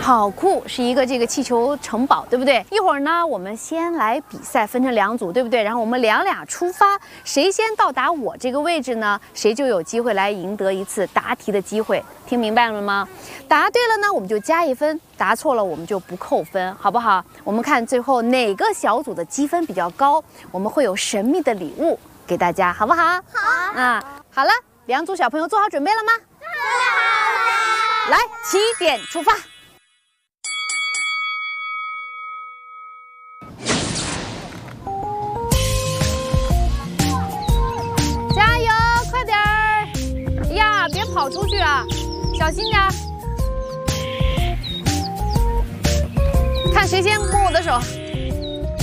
好酷，是一个这个气球城堡，对不对？一会儿呢，我们先来比赛，分成2组，对不对？然后我们俩出发，谁先到达我这个位置呢，谁就有机会来赢得一次答题的机会。听明白了吗？答对了呢，我们就加1分；答错了，我们就不扣分，好不好？我们看最后哪个小组的积分比较高，我们会有神秘的礼物给大家，好不好？好啊，好了，2组小朋友做好准备了吗？好了，来，起点出发。别跑出去啊，小心点儿！看谁先摸我的手。